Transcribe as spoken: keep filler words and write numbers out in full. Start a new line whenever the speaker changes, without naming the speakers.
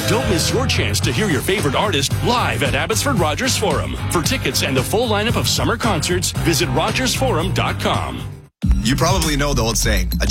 Don't miss your chance to hear your favorite artist live at Abbotsford Rogers Forum. For tickets and a full lineup of summer concerts, visit rogers forum dot com.
You probably know the old saying, a